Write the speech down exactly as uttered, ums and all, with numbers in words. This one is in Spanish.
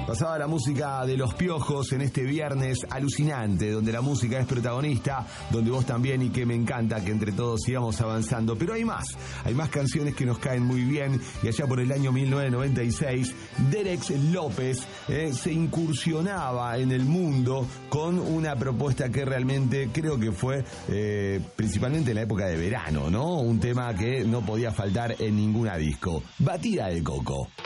Pasaba la música de Los Piojos en este viernes alucinante, donde la música es protagonista, donde vos también, y que me encanta que entre todos sigamos avanzando. Pero hay más, hay más canciones que nos caen muy bien, y allá por el año mil novecientos noventa y seis, Derek López eh, se incursionaba en el mundo con una propuesta que realmente creo que fue eh, principalmente en la época de verano, ¿no? Un tema que no podía faltar en ninguna disco. Batida de coco.